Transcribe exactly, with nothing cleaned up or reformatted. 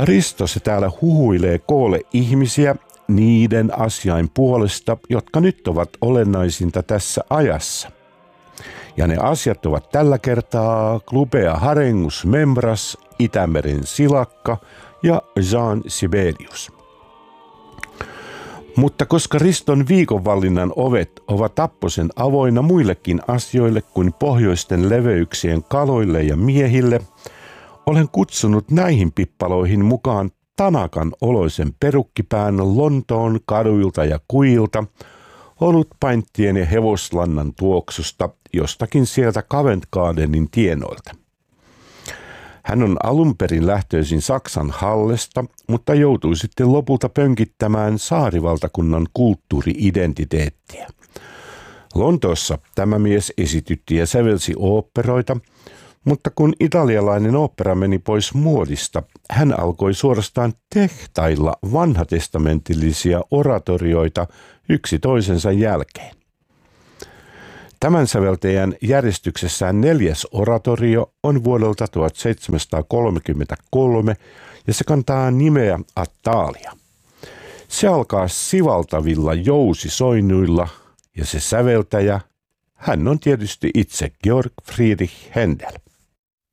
Risto se täällä huhuilee koolle ihmisiä niiden asiain puolesta, jotka nyt ovat olennaisinta tässä ajassa. Ja ne asiat ovat tällä kertaa Clubea Harengus Membras, Itämeren silakka ja Jean Sibelius. Mutta koska Riston viikonvallinnan ovet ovat tapposen avoinna muillekin asioille kuin pohjoisten leveyksien kaloille ja miehille, olen kutsunut näihin pippaloihin mukaan Tanakan oloisen perukkipään Lontoon kaduilta ja kuilta, olutpainttien ja hevoslannan tuoksusta jostakin sieltä Covent Gardenin tienoilta. Hän on alun perin lähtöisin Saksan Hallesta, mutta joutui sitten lopulta pönkittämään saarivaltakunnan kulttuuri-identiteettiä. Lontoossa tämä mies esitytti ja sävelsi oopperoita, mutta kun italialainen ooppera meni pois muodista, hän alkoi suorastaan tehtailla vanhatestamentillisia oratorioita yksi toisensa jälkeen. Tämän säveltäjän järjestyksessään neljäs oratorio on vuodelta tuhatseitsemänsataakolmekymmentäkolme ja se kantaa nimeä Attalia. Se alkaa sivaltavilla jousisoinnuilla ja se säveltäjä, hän on tietysti itse Georg Friedrich Händel.